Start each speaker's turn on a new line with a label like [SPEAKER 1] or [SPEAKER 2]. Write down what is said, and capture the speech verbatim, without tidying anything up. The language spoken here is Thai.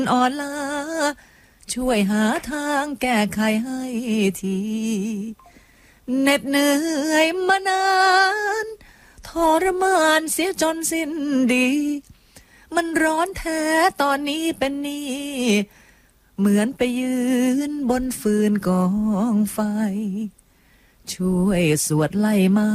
[SPEAKER 1] อ่อนล้าช่วยหาทางแก้ไขให้ทีเหน็ดเหนื่อยมานานทรมานเสียจนสิ้นดีมันร้อนแท้ตอนนี้เป็นนี่เหมือนไปยืนบนฟืนกองไฟช่วยสวดไล่มา